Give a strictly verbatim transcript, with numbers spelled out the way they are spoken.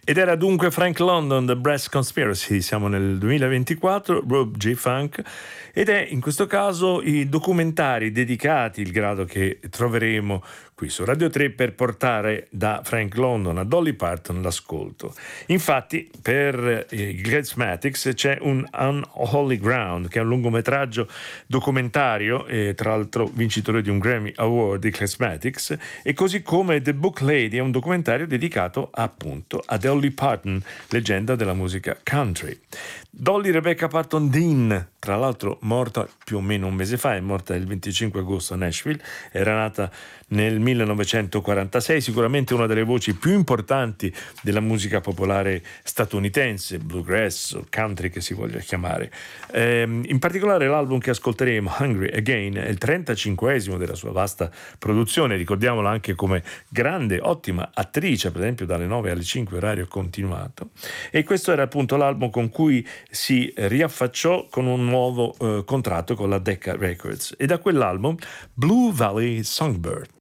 Ed era dunque Frank London, The Brass Conspiracy. Siamo nel duemilaventiquattro, Rob J. Funk, ed è in questo caso i documentari dedicati, il grado che troveremo qui su Radio tre, per portare da Frank London a Dolly Parton l'ascolto. Infatti per i Classmatics c'è un Unholy Ground, che è un lungometraggio documentario, e tra l'altro vincitore di un Grammy Award di Classmatics, e così come The Book Lady è un documentario dedicato appunto a Dolly Parton, leggenda della musica country. Dolly Rebecca Parton Dean, tra l'altro morta più o meno un mese fa, è morta il venticinque agosto a Nashville, era nata nel millenovecentoquarantasei, sicuramente una delle voci più importanti della musica popolare statunitense, bluegrass o country che si voglia chiamare. Ehm, in particolare l'album che ascolteremo, Hungry Again, è il trentacinquesimo della sua vasta produzione, ricordiamola anche come grande, ottima attrice, per esempio dalle nove alle cinque orario continuato, e questo era appunto l'album con cui si riaffacciò con un nuovo eh, contratto con la Decca Records, e da quell'album Blue Valley Songbird.